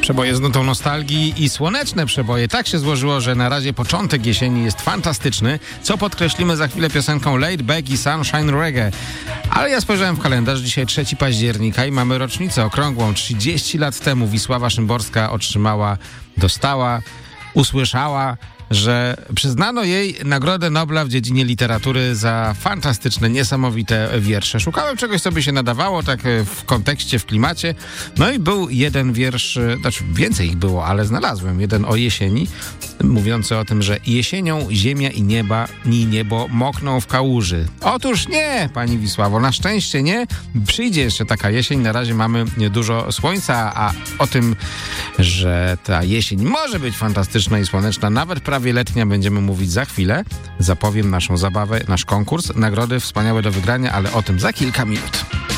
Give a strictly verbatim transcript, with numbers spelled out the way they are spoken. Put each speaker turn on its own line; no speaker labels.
Przeboje z nutą nostalgii i słoneczne przeboje. Tak się złożyło, że na razie początek jesieni jest fantastyczny, co podkreślimy za chwilę piosenką Laid Back i Sunshine Reggae. Ale ja spojrzałem w kalendarz, dzisiaj trzeciego października i mamy rocznicę okrągłą. trzydzieści lat temu Wisława Szymborska otrzymała, dostała, usłyszała, że przyznano jej Nagrodę Nobla w dziedzinie literatury za fantastyczne, niesamowite wiersze. Szukałem czegoś, co by się nadawało, tak w kontekście, w klimacie. No i był jeden wiersz, znaczy więcej ich było, ale znalazłem. Jeden o jesieni, mówiący o tym, że jesienią ziemia i nieba, i niebo mokną w kałuży. Otóż nie, pani Wisławo, na szczęście nie. Przyjdzie jeszcze taka jesień, na razie mamy dużo słońca, a o tym, że ta jesień może być fantastyczna i słoneczna, nawet prawie letnia, będziemy mówić za chwilę. Zapowiem naszą zabawę, nasz konkurs, nagrody wspaniałe do wygrania, ale o tym za kilka minut.